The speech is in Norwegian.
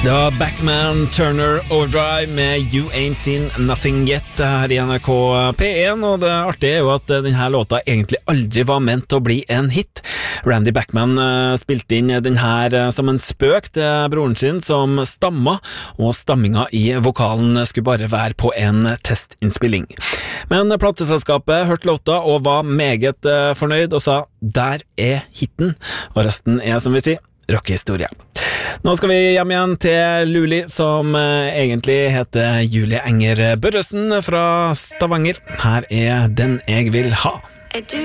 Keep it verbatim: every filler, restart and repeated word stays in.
Det var Backman Turner Overdrive med You Ain't Seen Nothing Yet her i N R K P én, og det artige er jo at denne låta egentlig aldri var ment til å bli en hit. Randy Backman spilte inn den her som en spøk til broren sin som stamma, og stamminga i vokalen skulle bare være på en testinnspilling. Men plateselskapet hørte låta og var meget fornøyd og sa der er hitten, og resten er som vi sier rockehistorie. Nå skal vi hjem igjen til Luli, som egentlig heter Julie Enger Børresen fra Stavanger. Her er Den jeg vil ha.